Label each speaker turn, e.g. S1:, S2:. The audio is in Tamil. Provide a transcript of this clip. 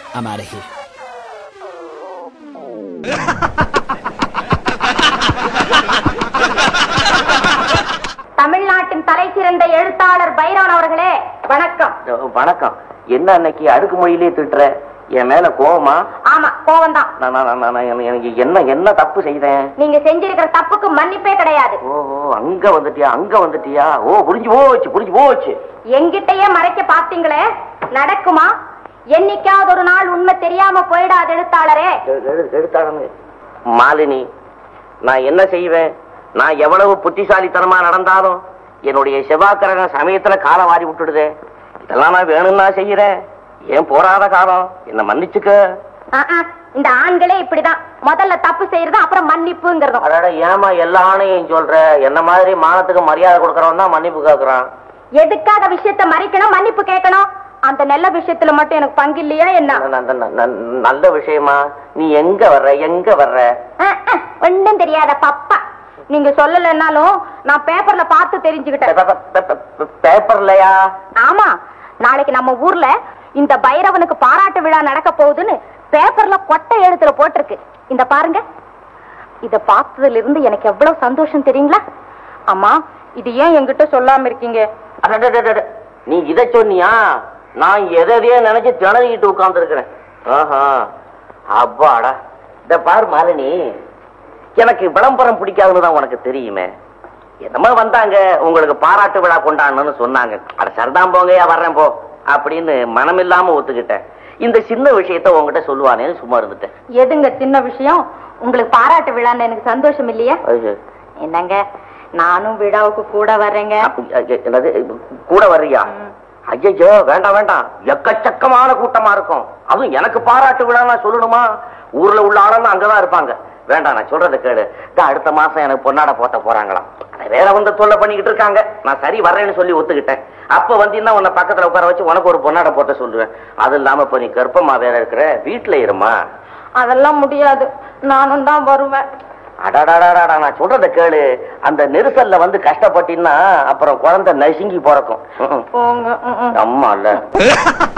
S1: I'm out of here.
S2: தமிழ்நாட்டின் தலை சிறந்த எழுத்தாளர் பைரவன் அவர்களே வணக்கம்.
S3: வணக்கம். என்ன அன்னைக்கு அடுக்கு மொழியிலே திட்டுற? என் மேல கோவமா?
S2: ஆமா, கோவம் தான்.
S3: எனக்கு என்ன தப்பு செய்தேன்?
S2: நீங்க செஞ்சிருக்கிற தப்புக்கு மன்னிப்பே கிடையாது.
S3: ஓஹோ, அங்க வந்துட்டியா? ஓ, புரிஞ்சு போச்சு. எங்கிட்டயே
S2: மறைக்க பாத்தீங்களே, நடக்குமா? என்னைக்காவது ஒரு நாள் உண்மை தெரியாம போயிடாது எழுத்தாளரே.
S3: எழுத்தாளர் மாலினி, நான் என்ன செய்வேன்? நான் எவ்வளவு புத்திசாலித்தனமா நடந்தாலும் என்னுடைய செவ்வாய்க்கிரக சமயத்துல காலை வாரி விட்டுடுதே. இதெல்லாம் நான் வேணும்னா செய்யறேன். ஏன் போராத காலம், என்ன மன்னிச்சுக்க.
S2: இந்த ஆண்களே இப்படிதான், முதல்ல தப்பு செய்யறது, அப்புறம் மன்னிப்புங்கிறதும்.
S3: அட ஏமா எல்லா ஆணையும் சொல்ற? என்ன மாதிரி மானத்துக்கு மரியாதை கொடுக்கறவன் தான் மன்னிப்பு கேட்கறான்.
S2: எதுக்காக விஷயத்த மறைக்கணும், மன்னிப்பு கேட்கணும்? அந்த நல்ல விஷயத்துல மட்டும் எனக்கு பங்கு இல்லையா என்ன?
S3: நல்ல விஷயமா? நீ எங்க வர்ற?
S2: ஒன்னும் தெரியாத பப்பா. நீங்க சொல்லலன்னாலும் நான் பேப்பர்ல பார்த்து தெரிஞ்சுக்கிட்டேன்.
S3: பேப்பர்லயா?
S2: ஆமா, நாளைக்கு நம்ம ஊர்ல இந்த பைரவனுக்கு பாராட்டு விழா நடக்க போகுதுன்னு பேப்பர்ல கொட்டை எழுத்துல போட்டிருக்கு. இந்த பாருங்க. இத பார்த்ததுல இருந்து எனக்கு எவ்வளவு சந்தோஷம் தெரியுங்களா? அம்மா, இது ஏன் என்கிட்ட சொல்லாம இருக்கீங்க?
S3: நீ இத சொன்னியா? நான் எதையே நினைச்சு திணறிக்கிட்டு உட்கார்ந்து இருக்கிறேன். அப்பாடா. இத பாரு மாலினி, எனக்கு விளம்பரம் பிடிக்காதுன்னு தான் உனக்கு தெரியுமே. என்னமோ வந்தாங்க, உங்களுக்கு பாராட்டு விழா கொண்டாடணும்னு சொன்னாங்க. அட சரிதான் போங்கயா, வர்றேன் போ அப்படின்னு மனமில்லாம ஒத்துக்கிட்டேன். இந்த சின்ன விஷயத்த உங்ககிட்ட சொல்லுவானேன்னு சும்மா இருந்துட்டேன்.
S2: எதுங்க சின்ன விஷயம்? உங்களுக்கு பாராட்டு விழான்னு எனக்கு சந்தோஷம் இல்லையா? என்னங்க, நானும் விழாவுக்கு கூட வர்றேங்க.
S3: என்னது, கூட வர்றியா? ஐயோ, வேண்டாம். எக்கச்சக்கமான கூட்டமா இருக்கும். அதுவும் எனக்கு பாராட்டு விழா சொல்லணுமா? ஊர்ல உள்ள ஆளும் அங்கதான் இருப்பாங்க. வேண்டாம், நான் சொல்றத கேளு. அடுத்த மாசம் எனக்கு பொன்னாட போட்ட போறாங்களாம். வேற வந்து தொல்லை பண்ணிக்கிட்டு இருக்காங்க. நான் சரி வர்றேன்னு சொல்லி ஒத்துக்கிட்டேன். அப்ப வந்தீங்கன்னா உன்னை பக்கத்துல உட்கார வச்சு உனக்கு ஒரு பொன்னாட போட்ட சொல்லுவேன். அது இல்லாம இப்ப நீ கர்ப்பமா வேற இருக்கிற, வீட்டுல இருமா.
S2: அதெல்லாம் முடியாது, நானும் தான் வருவேன்.
S3: அடாடாடாடா, நான் சொல்றத கேளு. அந்த நெரிசல்ல வந்து கஷ்டப்பட்டீங்கன்னா அப்புறம் குழந்தை நசுங்கி பிறக்கும். அம்மா இல்ல